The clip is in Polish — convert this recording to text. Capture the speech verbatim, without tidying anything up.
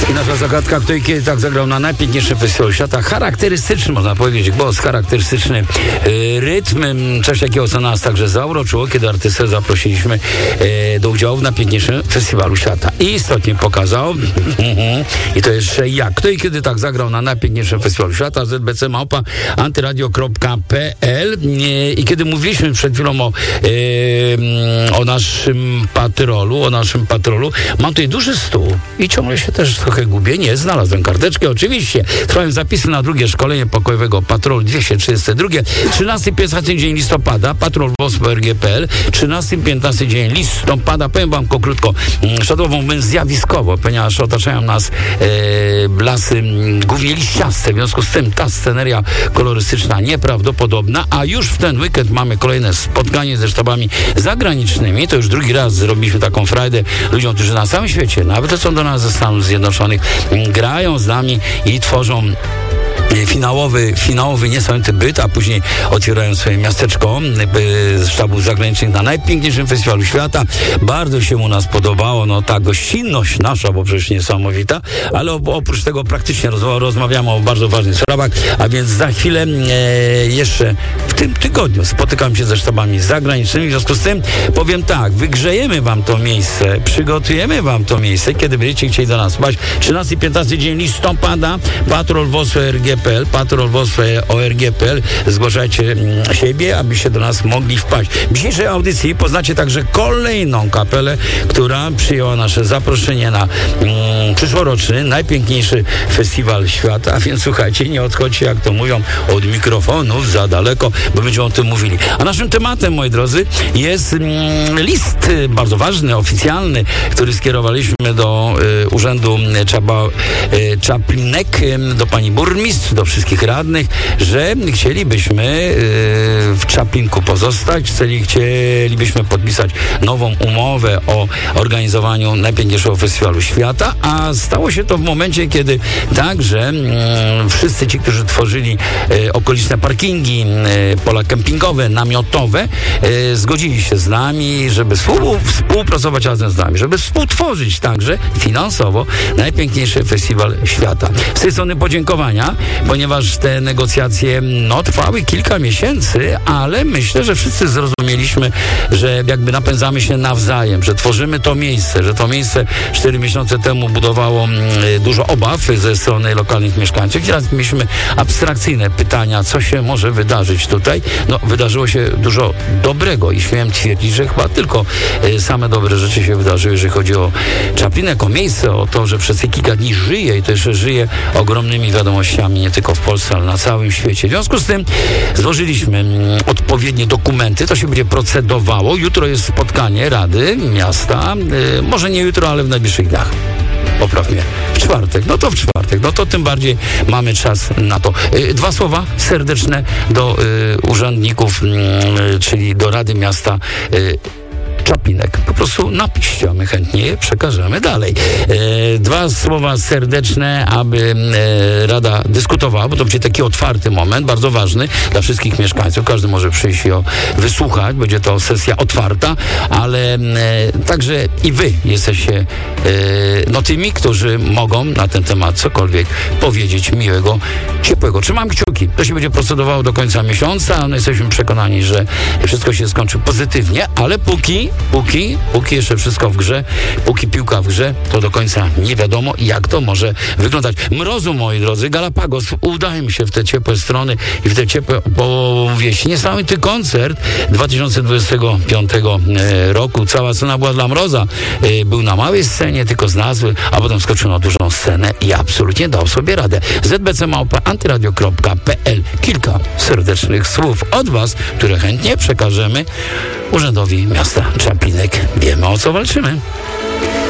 I nasza zagadka, kto i kiedy tak zagrał na najpiękniejszym festiwalu świata. Charakterystyczny, można powiedzieć, głos, charakterystyczny yy, rytm. Coś takiego, co nas także zauroczyło, kiedy artystę zaprosiliśmy yy, do udziału w najpiękniejszym festiwalu świata. I istotnie pokazał, i to jeszcze jak, kto i kiedy tak zagrał na najpiękniejszym festiwalu świata. Z b c małpa antyradio kropka p l. Yy, I kiedy mówiliśmy przed chwilą o, yy, o naszym patrolu, o naszym patrolu, mam tutaj duży stół i ciągle się też trochę gubię. Nie, znalazłem karteczkę, oczywiście. Trwają zapisy na drugie szkolenie pokojowego patrolu dwieście trzydzieści dwa. trzynasty piętnasty dzień listopada, patrol w o s p o r g kropka p l. trzynasty piętnasty dzień listopada. Powiem wam krótko, szadłową wręcz zjawiskowo, ponieważ otaczają nas e, lasy głównie liściaste. W związku z tym ta sceneria kolorystyczna nieprawdopodobna, a już w ten weekend mamy kolejne spotkanie ze sztabami zagranicznymi. To już drugi raz zrobiliśmy taką frajdę ludziom, którzy na całym świecie, nawet są do nas ze Stanów Zjednoczonych, grają z nami i tworzą finałowy, finałowy niesamowity byt, a później otwierają swoje miasteczko z sztabów zagranicznych na najpiękniejszym festiwalu świata. Bardzo się u nas podobało, no ta gościnność nasza, bo przecież niesamowita, ale oprócz tego praktycznie roz, rozmawiamy o bardzo ważnych sprawach, a więc za chwilę e, jeszcze w tym tygodniu spotykam się ze sztabami zagranicznymi, w związku z tym powiem tak, wygrzejemy wam to miejsce, przygotujemy wam to miejsce, kiedy będziecie chcieli do nas spać. trzynasty piętnasty dzień listopada, patrol w o s p o r g kropka p l, patrol w o s p o r g kropka p l. Zgłaszajcie siebie, abyście do nas mogli wpaść. W dzisiejszej audycji poznacie także kolejną kapelę, która przyjęła nasze zaproszenie na mm, przyszłoroczny, najpiękniejszy festiwal świata. A więc słuchajcie, nie odchodźcie, jak to mówią, od mikrofonów za daleko, bo będziemy o tym mówili. A naszym tematem, moi drodzy, jest mm, list bardzo ważny, oficjalny, który skierowaliśmy do y, Urzędu Czaba, y, Czaplinek, y, do pani burmistrz, do wszystkich radnych, że chcielibyśmy y, w Czaplinku pozostać, chcieli, chcielibyśmy podpisać nową umowę o organizowaniu najpiękniejszego festiwalu świata, a stało się to w momencie, kiedy także y, wszyscy ci, którzy tworzyli y, okoliczne parkingi, y, pola kempingowe, namiotowe, y, zgodzili się z nami, żeby współ, współpracować razem z nami, żeby współtworzyć także finansowo najpiękniejszy festiwal świata. Z tej strony podziękowania, ponieważ te negocjacje no, trwały kilka miesięcy, ale myślę, że wszyscy zrozumieliśmy, że jakby napędzamy się nawzajem, że tworzymy to miejsce, że to miejsce cztery miesiące temu budowało mm, dużo obaw ze strony lokalnych mieszkańców. Teraz mieliśmy abstrakcyjne pytania, co się może wydarzyć tutaj. No, wydarzyło się dużo dobrego i śmiem twierdzić, że chyba tylko y, same dobre rzeczy się wydarzyły, jeżeli chodzi o Czaplinek, o miejsce, o to, że przez te kilka dni żyje i to jeszcze żyje ogromnymi wiadomościami, nie tylko w Polsce, ale na całym świecie. W związku z tym złożyliśmy mm, odpowiednie dokumenty, to się będzie procedowało. Jutro jest spotkanie Rady Miasta, y, może nie jutro, ale w najbliższych dniach. Popraw mnie. W czwartek. No to w czwartek. No to tym bardziej mamy czas na to. Y, dwa słowa serdeczne do y, urzędników, y, czyli do Rady Miasta y, Czaplinek. Po prostu napiszcie, a my chętnie je przekażemy dalej. E, dwa słowa serdeczne, aby e, Rada dyskutowała, bo to będzie taki otwarty moment, bardzo ważny dla wszystkich mieszkańców. Każdy może przyjść i wysłuchać. Będzie to sesja otwarta, ale e, także i wy jesteście e, no tymi, którzy mogą na ten temat cokolwiek powiedzieć miłego, ciepłego. Trzymam kciuki. To się będzie procedowało do końca miesiąca. No jesteśmy przekonani, że wszystko się skończy pozytywnie, ale póki Póki, póki jeszcze wszystko w grze, póki piłka w grze, to do końca nie wiadomo, jak to może wyglądać. Mrozu, moi drodzy, Galapagos, udajmy się w te ciepłe strony i w te ciepłe powieści. Niesamowity koncert dwa tysiące dwudziestego piątego roku. Cała scena była dla Mroza. Był na małej scenie, tylko z nazwy, a potem skoczył na dużą scenę i absolutnie dał sobie radę. z b c małpa antyradio kropka p l. Kilka serdecznych słów od was, które chętnie przekażemy Urzędowi Miasta Czaplinek. Wiemy, o co walczymy.